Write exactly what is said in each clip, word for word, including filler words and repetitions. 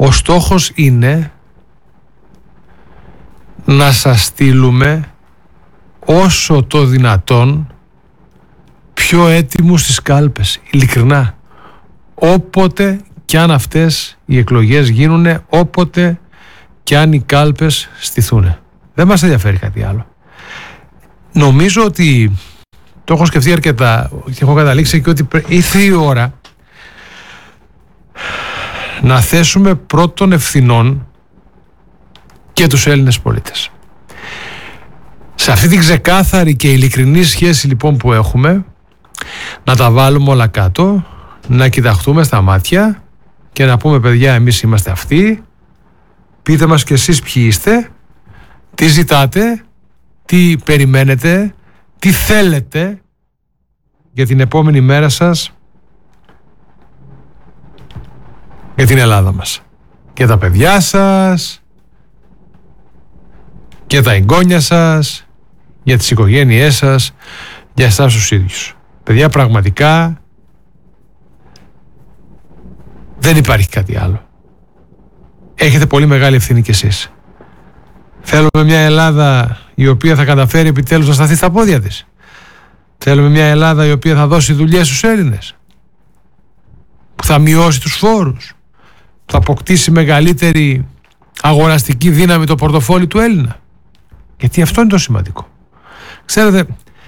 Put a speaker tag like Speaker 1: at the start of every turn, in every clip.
Speaker 1: Ο στόχος είναι να σας στείλουμε όσο το δυνατόν πιο έτοιμους στις κάλπες, ειλικρινά. Όποτε κι αν αυτές οι εκλογές γίνουνε, όποτε κι αν οι κάλπες στηθούνε. Δεν μας ενδιαφέρει κάτι άλλο. Νομίζω ότι το έχω σκεφτεί αρκετά και έχω καταλήξει και ότι ήρθε η ώρα να θέσουμε πρώτων ευθυνών και τους Έλληνες πολίτες. Σε αυτή την ξεκάθαρη και ειλικρινή σχέση λοιπόν που έχουμε, να τα βάλουμε όλα κάτω, να κοιταχτούμε στα μάτια και να πούμε, παιδιά, εμείς είμαστε αυτοί, πείτε μας κι εσείς ποιοι είστε, τι ζητάτε, τι περιμένετε, τι θέλετε για την επόμενη μέρα σας, για την Ελλάδα μας, για τα παιδιά σας, για τα εγγόνια σας, για τις οικογένειές σας, για εσάς τους ίδιους. Παιδιά, πραγματικά δεν υπάρχει κάτι άλλο. Έχετε πολύ μεγάλη ευθύνη κι εσείς. Θέλουμε μια Ελλάδα η οποία θα καταφέρει επιτέλους να σταθεί στα πόδια της. Θέλουμε μια Ελλάδα η οποία θα δώσει δουλειές στους Έλληνες, που θα μειώσει τους φόρους, που θα αποκτήσει μεγαλύτερη αγοραστική δύναμη το πορτοφόλι του Έλληνα. Γιατί αυτό είναι το σημαντικό. Ξέρετε,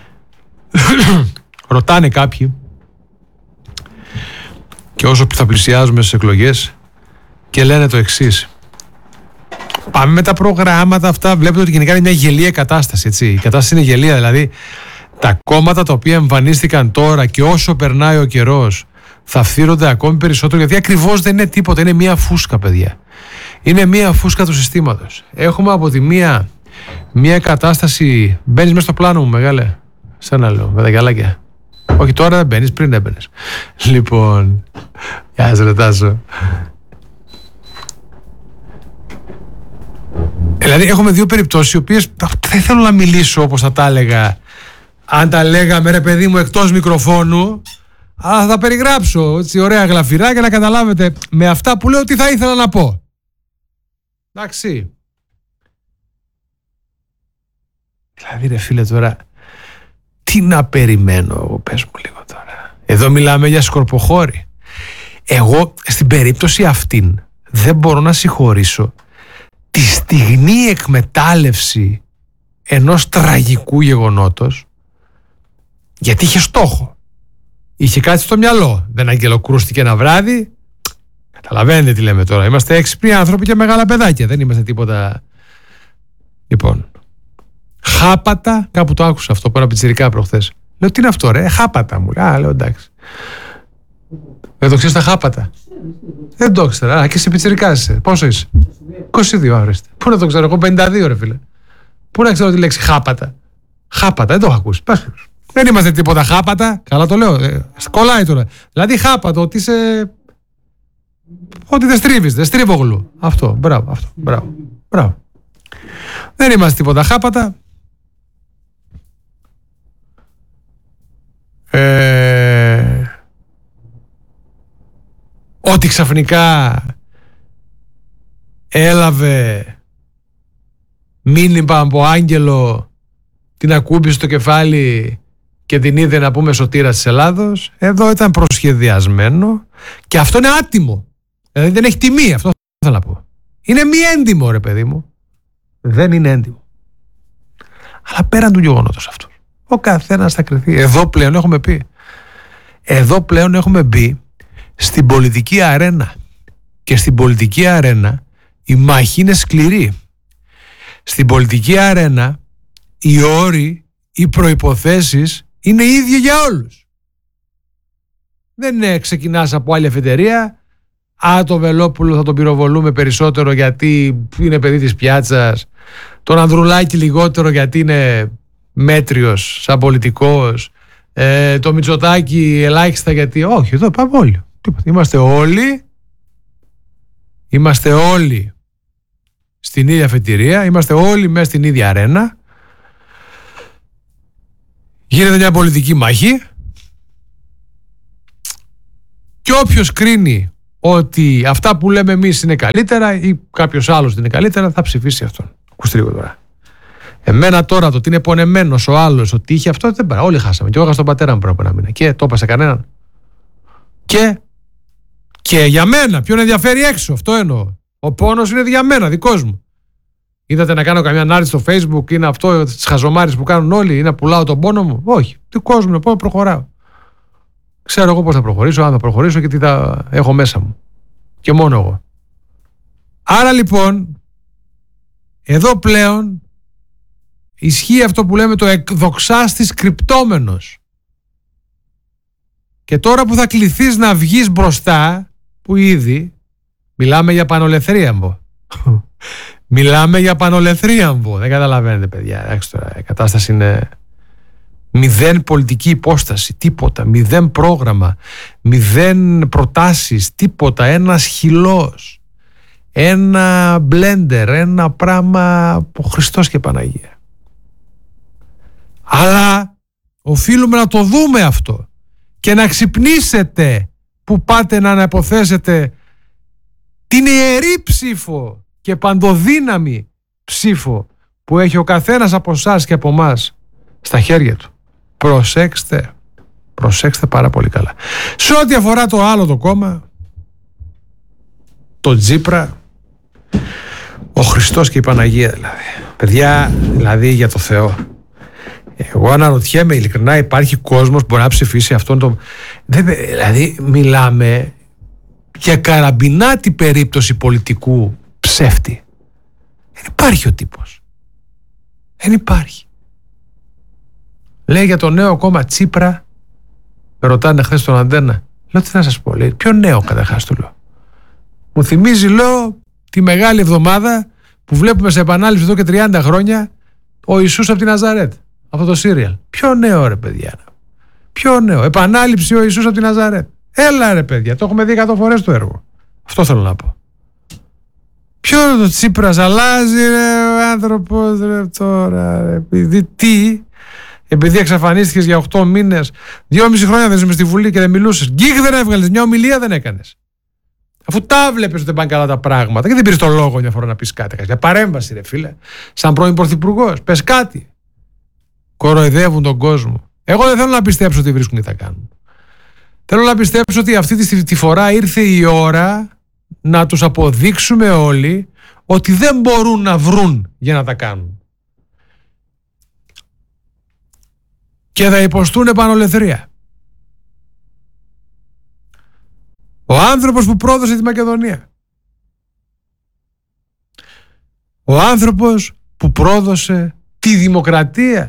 Speaker 1: ρωτάνε κάποιοι, και όσο θα πλησιάζουμε στις εκλογές, και λένε το εξής: πάμε με τα προγράμματα αυτά, βλέπετε ότι γενικά είναι μια γελία κατάσταση, έτσι. Η κατάσταση είναι γελία, δηλαδή τα κόμματα τα οποία εμφανίστηκαν τώρα και όσο περνάει ο καιρός θα φθείρονται ακόμη περισσότερο, γιατί ακριβώς δεν είναι τίποτα, είναι μια φούσκα, παιδιά. Είναι μια φούσκα του συστήματος. Έχουμε από τη μία μια κατάσταση, μπαίνεις μέσα στο πλάνο μου, μεγάλε, σένα λέω, με τα γυαλάκια. Όχι, τώρα δεν μπαίνεις, πριν έμπαινες. Λοιπόν, γεια σας, Ρετάσο. Δηλαδή έχουμε δύο περιπτώσεις οι οποίες δεν θέλω να μιλήσω όπως θα τα έλεγα αν τα λέγαμε, ρε παιδί μου, εκτός μικροφώνου, αλλά θα τα περιγράψω έτσι ωραία γλαφυρά για να καταλάβετε με αυτά που λέω τι θα ήθελα να πω. Εντάξει. Δηλαδή, ρε φίλε, τώρα τι να περιμένω εγώ, πες μου λίγο τώρα. Εδώ μιλάμε για σκορποχώρη. Εγώ στην περίπτωση αυτήν δεν μπορώ να συγχωρήσω τη στιγμή εκμετάλλευση ενός τραγικού γεγονότος, γιατί είχε στόχο. Είχε κάτι στο μυαλό. Δεν αγγελοκρούστηκε ένα βράδυ. Καταλαβαίνετε τι λέμε τώρα. Είμαστε έξυπνοι άνθρωποι και μεγάλα παιδάκια. Δεν είμαστε τίποτα. Λοιπόν, χάπατα, κάπου το άκουσα αυτό, πάνω πιτσιρικά προχθές. Λέω, τι είναι αυτό, ρε, χάπατα μου. Α, λέω, εντάξει. Δεν το ξέρεις τα χάπατα. Δεν το ήξερα. Α, και σε πιτσιρικάς είσαι. Πόσο είσαι? είκοσι δύο, άχρηστη. Πού να το ξέρω, εγώ πενήντα δύο, ρε φίλε. Πού να ξέρω τη λέξη χάπατα. Χάπατα, δεν το έχω ακούσει. Πας. Δεν είμαστε τίποτα χάπατα. Καλά το λέω. Ε, σκολάει τώρα. Δηλαδή χάπατο, ότι είσαι. Ότι δεν στρίβεις, δεν στρίβογλου. Αυτό, μπράβο, αυτό. Μπράβο. Μπράβο. Δεν είμαστε τίποτα χάπατα. Ε, ότι ξαφνικά έλαβε μήνυμα από άγγελο, την ακούμπησε στο κεφάλι και την είδε, να πούμε, σωτήρας της Ελλάδος. Εδώ ήταν προσχεδιασμένο και αυτό είναι άτιμο. Δηλαδή δεν έχει τιμή, αυτό θέλω να πω. Είναι μη έντιμο, ρε παιδί μου. Δεν είναι έντιμο. Αλλά πέραν του γεγονότος αυτού, ο καθένας θα κριθεί. Εδώ πλέον έχουμε πει. Εδώ πλέον έχουμε μπει στην πολιτική αρένα. Και στην πολιτική αρένα η μάχη είναι σκληρή. Στην πολιτική αρένα οι όροι, οι προϋποθέσεις είναι οι ίδιοι για όλους. Δεν είναι, ξεκινάς από άλλη αφετηρία. Α, το Βελόπουλο θα τον πυροβολούμε περισσότερο γιατί είναι παιδί της πιάτσας. Τον Ανδρουλάκη λιγότερο γιατί είναι μέτριος σαν πολιτικός. Ε, το Μητσοτάκη ελάχιστα γιατί. Όχι, εδώ πάμε όλοι. Είμαστε όλοι. Είμαστε όλοι στην ίδια αφετηρία. Είμαστε όλοι μέσα στην ίδια αρένα. Γίνεται μια πολιτική μάχη. Και όποιος κρίνει ότι αυτά που λέμε εμείς είναι καλύτερα ή κάποιος άλλος είναι καλύτερα, θα ψηφίσει αυτόν. Κουστρίγω τώρα. Εμένα τώρα το ότι είναι πονεμένος ο άλλος, ότι είχε αυτό, δεν πάει. Όλοι χάσαμε. Και εγώ είχα στον πατέρα μου πριν από ένα μήνα. Και το είπα σε κανέναν. Και, και για μένα, ποιον ενδιαφέρει έξω, αυτό εννοώ. Ο πόνος είναι για μένα, δικός μου. Είδατε να κάνω καμιά ανάρτηση στο Facebook, είναι αυτό τις χαζομάρες που κάνουν όλοι, ή να πουλάω τον πόνο μου? Όχι. Δικός μου, να προχωράω. Ξέρω εγώ πώς θα προχωρήσω, αν θα προχωρήσω και τι θα έχω μέσα μου. Και μόνο εγώ. Άρα λοιπόν, εδώ πλέον ισχύει αυτό που λέμε το εκδοξάστης κρυπτόμενος. Και τώρα που θα κληθείς να βγεις μπροστά, που ήδη μιλάμε για πανολεθρίαμβο. Μιλάμε για πανολεθρίαμβο. Δεν καταλαβαίνετε, παιδιά. Εντάξει, τώρα, η κατάσταση είναι μηδέν πολιτική υπόσταση, τίποτα. Μηδέν πρόγραμμα, μηδέν προτάσεις, τίποτα. Ένας χυλός, ένα μπλέντερ, ένα πράγμα από Χριστός και Παναγία. Αλλά οφείλουμε να το δούμε αυτό και να ξυπνήσετε που πάτε να αναποθέσετε την ιερή ψήφο και παντοδύναμη ψήφο που έχει ο καθένας από εσάς και από εμάς στα χέρια του. Προσέξτε, προσέξτε πάρα πολύ καλά. Σε ό,τι αφορά το άλλο το κόμμα, το Τσίπρα, ο Χριστός και η Παναγία δηλαδή. Παιδιά, δηλαδή για το Θεό. Εγώ αναρωτιέμαι ειλικρινά, υπάρχει κόσμος που μπορεί να ψηφίσει αυτόν τον... Δηλαδή μιλάμε για καραμπινάτη περίπτωση πολιτικού ψεύτη. Δεν υπάρχει ο τύπος. Δεν υπάρχει. Λέει για το νέο κόμμα Τσίπρα, με ρωτάνε χθες στον Αντένα. Λέω τι να σας πω, λέει, ποιο νέο καταρχάς του λέω. Μου θυμίζει, λέω, τη Μεγάλη Εβδομάδα που βλέπουμε σε επανάληψη εδώ και τριάντα χρόνια ο Ιησούς από τη Ναζαρέτ. Αυτό το σύριαλ. Ποιο νέο ρε παιδιά. Ποιο νέο. Επανάληψη ο Ιησούς από τη Ναζαρέτ. Έλα ρε παιδιά. Το έχουμε δει εκατό φορές το έργο. Αυτό θέλω να πω. Ποιο το Τσίπρας αλλάζει ρε ο άνθρωπος ρε τώρα ρε. Επειδή τι. Επειδή εξαφανίστηκες για οκτώ μήνες. Δυόμιση χρόνια δεν είσαι στη Βουλή και δεν μιλούσες. Γκίγκ δεν έβγαλες. Μια ομιλία δεν έκανες. Αφού τα βλέπεις ότι δεν πάνε καλά τα πράγματα. Και δεν πήρες το λόγο μια φορά να πεις κάτι. Για παρέμβαση ρε φίλε. Σαν πρώην πρωθυπουργός. Πες κάτι. Κοροϊδεύουν τον κόσμο. Εγώ δεν θέλω να πιστέψω ότι βρίσκουν τι θα κάνουν. Θέλω να πιστέψω ότι αυτή τη, τη φορά ήρθε η ώρα να τους αποδείξουμε όλοι ότι δεν μπορούν να βρουν για να τα κάνουν. Και θα υποστούν επανολεθρία. Ο άνθρωπος που πρόδωσε τη Μακεδονία. Ο άνθρωπος που πρόδωσε τη δημοκρατία.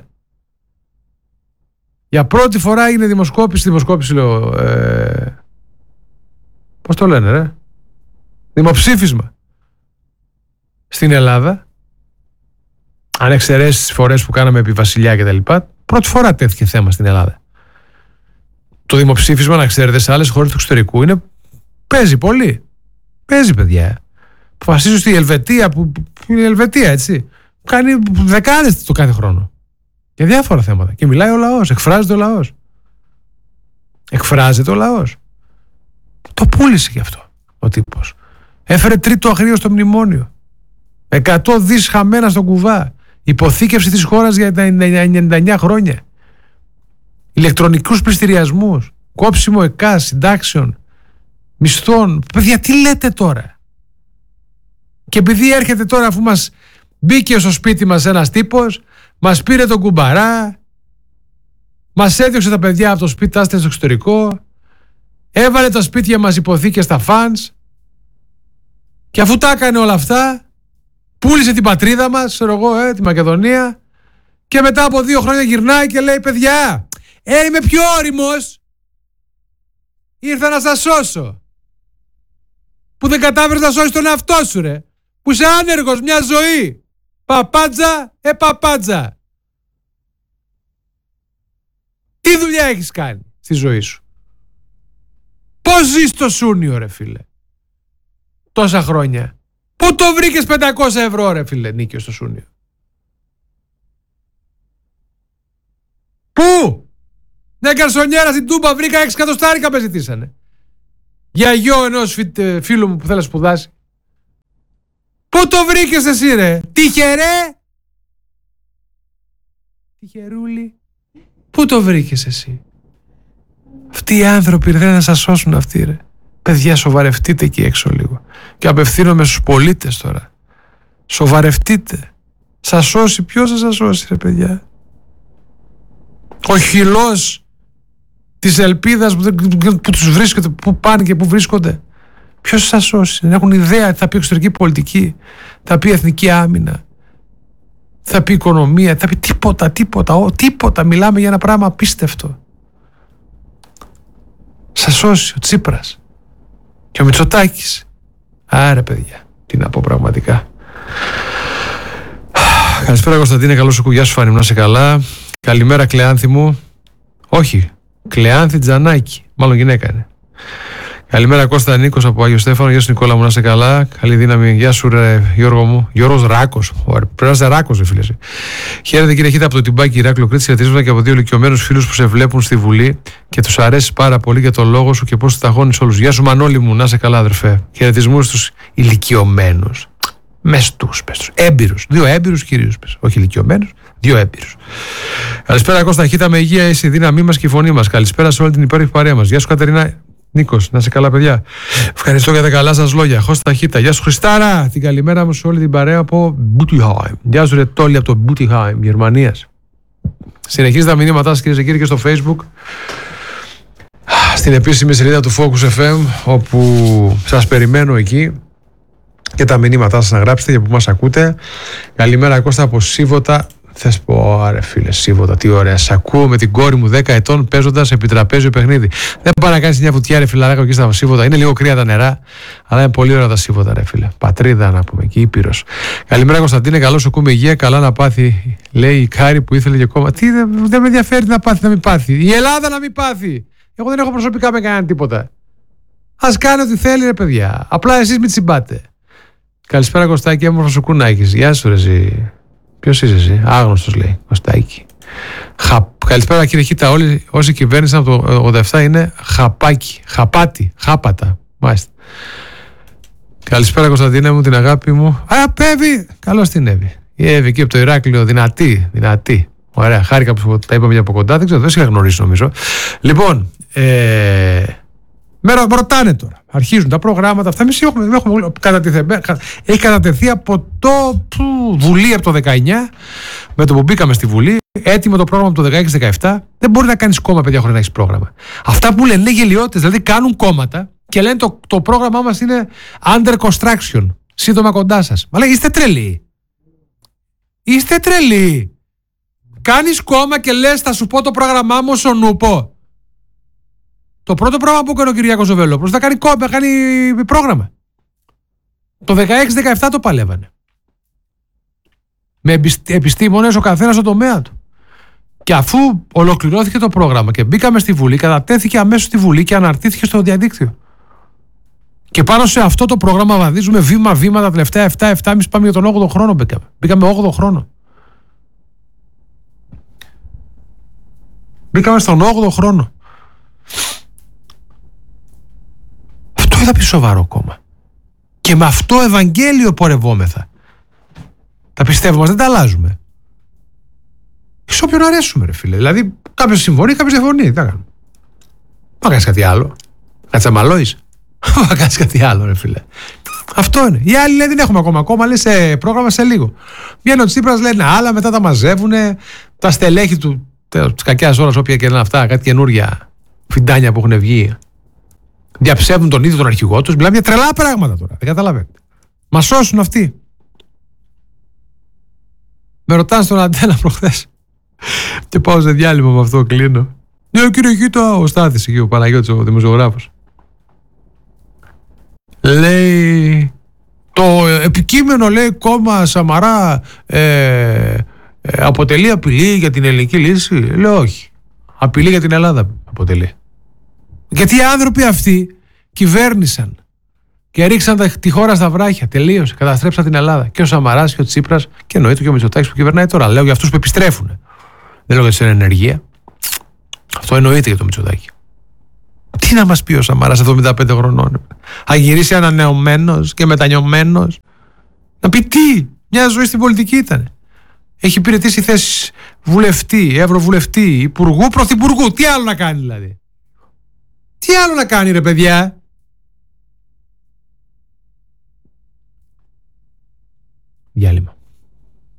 Speaker 1: Για πρώτη φορά έγινε δημοσκόπηση, δημοσκόπηση λέω, ε, πώς το λένε ρε, δημοψήφισμα στην Ελλάδα, αν εξαιρέσεις τις φορές που κάναμε επί βασιλιά και τα λοιπά, πρώτη φορά τέθηκε θέμα στην Ελλάδα. Το δημοψήφισμα, να ξέρετε, σε άλλες χώρες του εξωτερικού είναι, παίζει πολύ, παίζει παιδιά. Αποφασίζω στη Ελβετία, που, που είναι η Ελβετία έτσι, κάνει δεκάδες το κάθε χρόνο. Για διάφορα θέματα. Και μιλάει ο λαός. Εκφράζεται ο λαός. Εκφράζεται ο λαός. Το πούλησε γι' αυτό ο τύπος. Έφερε τρίτο αγρίο στο μνημόνιο. Εκατό δις χαμένα στον κουβά. Υποθήκευση της χώρας για τα ενενήντα εννιά χρόνια. Ηλεκτρονικούς πληστηριασμούς. Κόψιμο ΕΚΑ, συντάξεων, μισθών. Παιδιά, τι λέτε τώρα. Και επειδή έρχεται τώρα, αφού μας μπήκε στο σπίτι μας ένας τύπος, μας πήρε τον κουμπαρά, μας έδιωξε τα παιδιά από το σπίτι, τα στο εξωτερικό, έβαλε τα σπίτια μας υποθήκες στα φανς και αφού τα έκανε όλα αυτά, πούλησε την πατρίδα μας, ξέρω εγώ, ε, τη Μακεδονία, και μετά από δύο χρόνια γυρνάει και λέει παιδιά, ε, είμαι πιο όριμος, ήρθα να σας σώσω. Που δεν κατάφερες να σώσεις τον εαυτό σου ρε, που είσαι άνεργος μια ζωή. Παπάντζα, ε παπάντζα. Τι δουλειά έχεις κάνει στη ζωή σου. Πώς ζεις στο Σούνιο ρε φίλε. Τόσα χρόνια. Πού το βρήκες πεντακόσια ευρώ ρε φίλε νίκιο στο Σούνιο. Πού. Μια γκαρσονιέρα στην Τούμπα βρήκα έξι εκατοστάρικα με ζητήσανε. Για γιο ενός φίλου μου που θέλει να σπουδάσει. Πού το βρήκες εσύ ρε? Τυχερέ! Τυχερούλη. Πού το βρήκες εσύ? Αυτοί οι άνθρωποι δεν να σας σώσουν αυτοί ρε. Παιδιά, σοβαρευτείτε εκεί έξω λίγο. Και απευθύνομαι στους πολίτες τώρα. Σοβαρευτείτε. Σας σώσει, ποιος θα σας σώσει ρε παιδιά? Ο χυλός της ελπίδας που, που τους βρίσκονται, που πάνε και που βρίσκονται. Ποιος θα σας σώσει? Δεν έχουν ιδέα τι θα πει εξωτερική πολιτική, θα πει εθνική άμυνα, θα πει οικονομία, θα πει τίποτα, τίποτα, ο, τίποτα. Μιλάμε για ένα πράγμα απίστευτο. Σας σώσει ο Τσίπρας και ο Μητσοτάκης. Άρα παιδιά, τι να πω πραγματικά. Καλησπέρα Κωνσταντίνε, καλώς σου κουγιά σου Φάνη, να είσαι καλά. Καλημέρα Κλεάνθη μου. Όχι, Κλεάνθη Τζανάκη, μάλλον γυναίκα είναι. Καλημέρα Κώστα Νίκος από Άγιο Στέφανο. Γεια σου Νικόλα μου, να είσαι καλά. Καλή δύναμη. Γεια σου ρε Γιώργο μου. Γιώργος Ράκος. Πρέπει να είσαι Ράκος, ρε φίλε. Χαίρετε κύριε Χίτα από το Τιμπάκι Ηράκλειο Κρήτης. Χαιρετίζομαι και από δύο ηλικιωμένους φίλους που σε βλέπουν στη Βουλή και τους αρέσει πάρα πολύ για τον λόγο σου και πώς τα ταγώνεις όλους. Γεια σου Μανώλη μου, να είσαι καλά αδερφέ. Χαιρετισμούς στους ηλικιωμένους. Μεστούς, πες. Έμπειρους. Δύο έμπειρους κυρίους, πες. Όχι ηλικιωμένους, δύο έμπειρους. Καλησπέρα Κώστα Χίτα, με υγεία είσαι η δύναμή μας και η φωνή μας. Καλησπέρα σε όλη την υπέροχη παρέα μας. Γεια σου Κατερίνα. Νίκος, να είσαι καλά παιδιά. Ευχαριστώ για τα καλά σας λόγια. Χώστα Χίτα. Γεια σου Χριστάρα. Την καλημέρα μου σε όλη την παρέα από Μπούτιχάιμ. Γεια σου ρε Τόλι από το Μπούτιχάιμ, Γερμανίας. Συνεχίζετε τα μηνύματά σας κυρίες και κύριοι και στο Facebook. Στην επίσημη σελίδα του Focus εφ εμ, όπου σας περιμένω εκεί και τα μηνύματά σας να γράψετε για που μας ακούτε. Καλημέρα Κώστα από Σίβωτα. Θες πω, άρε φίλε, Σίβωτα, τι ωραία. Σ' ακούω με την κόρη μου δέκα ετών παίζοντας επιτραπέζιο παιχνίδι. Δεν πάει να κάνεις μια βουτιά, ρε φιλαράκο, εκεί στα Σίβωτα. Είναι λίγο κρύα τα νερά, αλλά είναι πολύ ωραία τα Σίβωτα, ρε φίλε. Πατρίδα να πούμε, εκεί Ήπειρος. Καλημέρα Κωνσταντίνε, καλώς σου ακούμε υγεία. Καλά να πάθει, λέει η Κάρη που ήθελε και κόμμα. Τι, δεν, δεν με ενδιαφέρει να πάθει, να μην πάθει. Η Ελλάδα να μην πάθει. Εγώ δεν έχω προσωπικά με κανέναν τίποτα. Ας κάνει ό,τι θέλει, ρε παιδιά. Απλά εσείς μην τσιμπάτε. Καλησπέρα Κωστάκη, έμορφο σου κουνάκης. Γεια σου, ρε εσύ. Ποιος είσαι εσύ? Άγνωστος λέει, Κωστάκη. Χα... Καλησπέρα κύριε Χίτα, όλοι όσοι κυβέρνησαν από το ογδόντα επτά είναι χαπάκι, χαπάτι, χάπατα. Μάλιστα. Καλησπέρα Κωνσταντίνα μου, την αγάπη μου. Α, Εύη! Καλώς την Εύη. Η Εύη εκεί από το Ηράκλειο, δυνατή, δυνατή. Ωραία, χάρηκα που τα είπαμε για από κοντά, δεν ξέρω, δεν σε είχα γνωρίσει νομίζω. Λοιπόν, ε... με ρωτάνε τώρα. Αρχίζουν τα προγράμματα αυτά. Εμείς έχουμε, έχουμε κατατεθεί, έχει κατατεθεί από το που, Βουλή από το δεκαεννιά, με το που μπήκαμε στη Βουλή, έτοιμο το πρόγραμμα από το δεκαέξι δεκαεπτά. Δεν μπορεί να κάνεις κόμμα, παιδιά, χωρίς να έχεις πρόγραμμα. Αυτά που λένε είναι γελιότητες. Δηλαδή κάνουν κόμματα και λένε το, το πρόγραμμά μας είναι under construction. Σύντομα κοντά σας. Μα λέει, είστε τρελοί. Είστε τρελοί. Κάνεις κόμμα και λες, θα σου πω το πρόγραμμά μου όσο νουπο. Το πρώτο πρόγραμμα που έκανε ο Κυριάκος Βελόπουλος θα κάνει κόμμα, κάνει πρόγραμμα. Το δεκαέξι δεκαεπτά το παλεύανε. Με επιστήμονες ο καθένας στο τομέα του. Και αφού ολοκληρώθηκε το πρόγραμμα και μπήκαμε στη Βουλή, κατατέθηκε αμέσως στη Βουλή και αναρτήθηκε στο διαδίκτυο. Και πάνω σε αυτό το πρόγραμμα βαδίζουμε βήμα-βήμα τα τελευταία επτά επτά και μισό πάμε για τον όγδοο χρόνο. Μπήκαμε, μπήκαμε όγδοο χρόνο. Μπήκαμε στον όγδοο χρόνο. Αυτό θα πει σοβαρό κόμμα. Και με αυτό Ευαγγέλιο πορευόμεθα. Τα πιστεύω μας δεν τα αλλάζουμε. Σε όποιον αρέσουμε, ρε φίλε. Δηλαδή, κάποιος συμφωνεί, κάποιος διαφωνεί. Τι θα κάνουμε. Θα κάνεις κάτι άλλο. Θα τσαμαλώεις. Θα κάνεις κάτι άλλο, ρε φίλε. Αυτό είναι. Οι άλλοι λένε δεν έχουμε ακόμα. Ακόμα λέει σε πρόγραμμα σε λίγο. Βγαίνει ο Τσίπρας, λένε άλλα, μετά τα μαζεύουν. Τα στελέχη του τη κακιά ώρα, όποια και λένε αυτά, κάτι καινούρια φιντάνια που έχουν βγει. Διαψεύδουν τον ίδιο τον αρχηγό τους. Μιλάμε για τρελά πράγματα τώρα. Δεν καταλαβαίνετε. Μας σώσουν αυτοί. Με ρωτάνε στον Αντένα προχθές. Και πάω σε διάλειμμα με αυτό, κλείνω. Ναι, κύριε Κίτα, ο Στάθης εκεί, ο Παναγιώτης, ο δημοσιογράφος. Λέει, το επικείμενο, λέει, κόμμα Σαμαρά ε, ε, αποτελεί απειλή για την ελληνική λύση. Λέω όχι. Απειλή για την Ελλάδα αποτελεί. Γιατί οι άνθρωποι αυτοί κυβέρνησαν και ρίξαν τη χώρα στα βράχια. Τελείωσε. Καταστρέψαν την Ελλάδα. Και ο Σαμαράς και ο Τσίπρας και εννοείται και ο Μητσοτάκης που κυβερνάει τώρα. Λέω για αυτούς που επιστρέφουν. Δεν λέω για την ενεργεία. Αυτό εννοείται για το Μητσοτάκη. Τι να μας πει ο Σαμαράς εβδομήντα πέντε χρονών? Θα γυρίσει ανανεωμένος και μετανιωμένος να πει τι? Μια ζωή στην πολιτική ήταν. Έχει υπηρετήσει θέσεις βουλευτή, ευρωβουλευτή, υπουργού, πρωθυπουργού. Τι άλλο να κάνει δηλαδή? Τι άλλο να κάνει ρε παιδιά? Διάλειμμα.